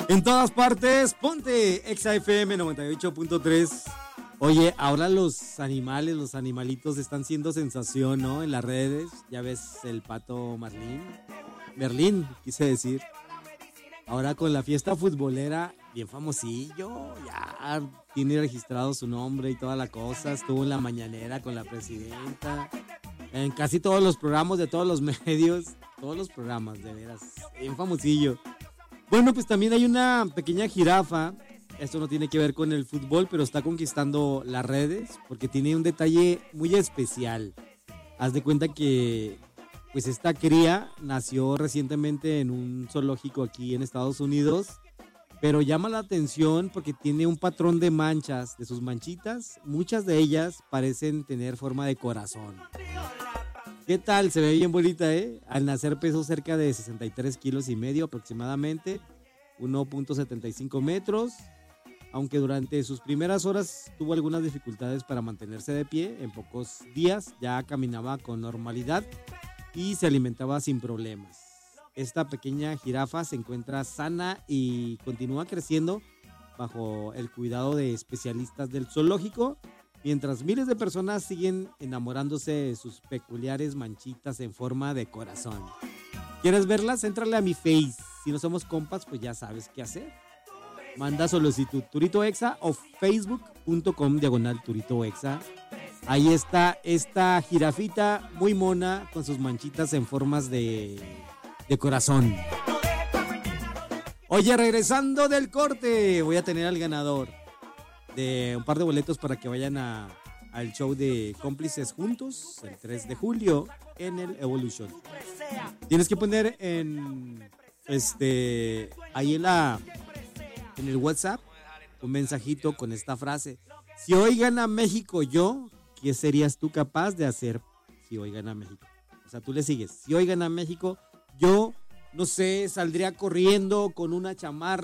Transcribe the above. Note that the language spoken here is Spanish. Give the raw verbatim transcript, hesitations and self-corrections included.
En todas partes, ponte Exa F M noventa y ocho punto tres. Oye, ahora los animales, los animalitos están siendo sensación, ¿no? En las redes. Ya ves el pato Marlín. Merlín, quise decir. Ahora con la fiesta futbolera, bien famosillo. Ya tiene registrado su nombre y toda la cosa. Estuvo en la mañanera con la presidenta. En casi todos los programas de todos los medios. Todos los programas, de veras. Bien famosillo. Bueno, pues también hay una pequeña jirafa. Esto no tiene que ver con el fútbol, pero está conquistando las redes porque tiene un detalle muy especial. Haz de cuenta que pues esta cría nació recientemente en un zoológico aquí en Estados Unidos, pero llama la atención porque tiene un patrón de manchas, de sus manchitas. Muchas de ellas parecen tener forma de corazón. ¿Qué tal? Se ve bien bonita, ¿eh? Al nacer pesó cerca de sesenta y tres kilos y medio aproximadamente, uno punto setenta y cinco metros, aunque durante sus primeras horas tuvo algunas dificultades para mantenerse de pie. En pocos días ya caminaba con normalidad y se alimentaba sin problemas. Esta pequeña jirafa se encuentra sana y continúa creciendo bajo el cuidado de especialistas del zoológico, mientras miles de personas siguen enamorándose de sus peculiares manchitas en forma de corazón. ¿Quieres verlas? Éntrale a mi Face. Si no somos compas, pues ya sabes qué hacer. Manda solicitud Turito Exa o facebook punto com diagonal Turito Exa. Ahí está esta jirafita muy mona con sus manchitas en formas de, de corazón. Oye, regresando del corte, voy a tener al ganador de un par de boletos para que vayan a, al show de Cómplices Juntos el tres de julio en el Evolution. Tienes que poner en este ahí en la en el WhatsApp un mensajito con esta frase: si hoy gana México yo, ¿qué serías tú capaz de hacer si hoy gana México? O sea, tú le sigues: si hoy gana México yo, no sé, saldría corriendo con una chamarra